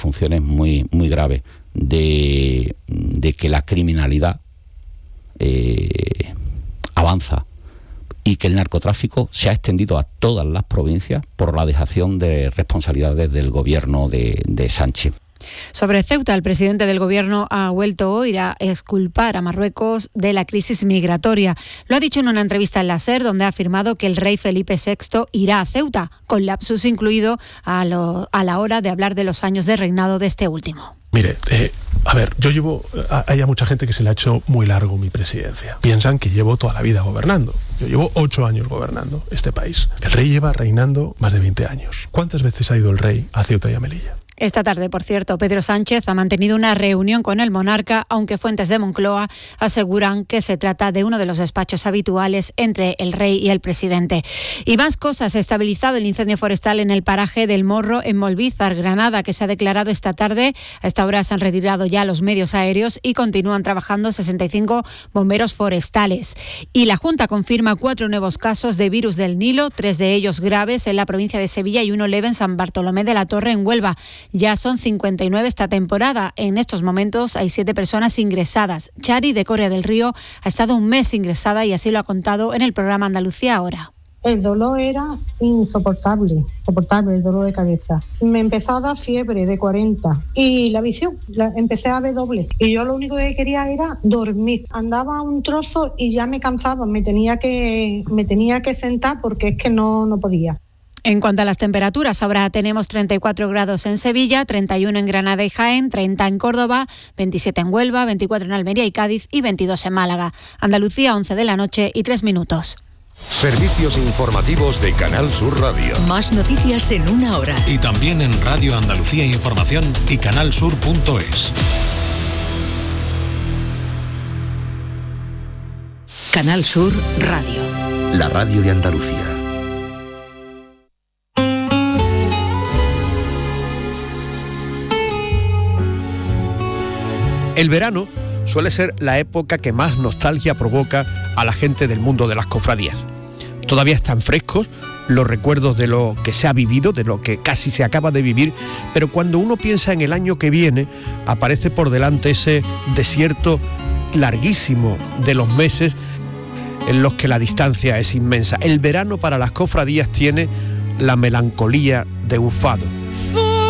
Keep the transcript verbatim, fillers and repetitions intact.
disfunciones muy, muy graves de, de que la criminalidad eh, avanza y que el narcotráfico se ha extendido a todas las provincias por la dejación de responsabilidades del gobierno de, de Sánchez. Sobre Ceuta, el presidente del Gobierno ha vuelto hoy a exculpar a Marruecos de la crisis migratoria. Lo ha dicho en una entrevista en la SER, donde ha afirmado que el rey Felipe sexto irá a Ceuta, con lapsus incluido a, lo, a la hora de hablar de los años de reinado de este último. Mire, eh, a ver, yo llevo... Hay mucha gente que se le ha hecho muy largo mi presidencia. Piensan que llevo toda la vida gobernando. Yo llevo ocho años gobernando este país. El rey lleva reinando más de veinte años. ¿Cuántas veces ha ido el rey a Ceuta y a Melilla? Esta tarde, por cierto, Pedro Sánchez ha mantenido una reunión con el monarca, aunque fuentes de Moncloa aseguran que se trata de uno de los despachos habituales entre el rey y el presidente. Y más cosas. Estabilizado el incendio forestal en el paraje del Morro, en Molvízar, Granada, que se ha declarado esta tarde. A esta hora se han retirado ya los medios aéreos y continúan trabajando sesenta y cinco bomberos forestales. Y la Junta confirma cuatro nuevos casos de virus del Nilo, tres de ellos graves en la provincia de Sevilla y uno leve en San Bartolomé de la Torre, en Huelva. Ya son cincuenta y nueve esta temporada. En estos momentos hay siete personas ingresadas. Chari, de Coria del Río, ha estado un mes ingresada y así lo ha contado en el programa Andalucía Ahora. El dolor era insoportable, soportable el dolor de cabeza. Me empezó a dar fiebre de cuarenta y la visión, la, empecé a ver doble. Y yo lo único que quería era dormir. Andaba un trozo y ya me cansaba, me tenía que, me tenía que sentar porque es que no, no podía. En cuanto a las temperaturas, ahora tenemos treinta y cuatro grados en Sevilla, treinta y uno en Granada y Jaén, treinta en Córdoba, veintisiete en Huelva, veinticuatro en Almería y Cádiz y veintidós en Málaga. Andalucía, once de la noche y tres minutos. Servicios informativos de Canal Sur Radio. Más noticias en una hora. Y también en Radio Andalucía Información y canalsur punto es. Canal Sur Radio. La radio de Andalucía. El verano suele ser la época que más nostalgia provoca a la gente del mundo de las cofradías. Todavía están frescos los recuerdos de lo que se ha vivido, de lo que casi se acaba de vivir, pero cuando uno piensa en el año que viene, aparece por delante ese desierto larguísimo de los meses en los que la distancia es inmensa. El verano para las cofradías tiene la melancolía de un fado.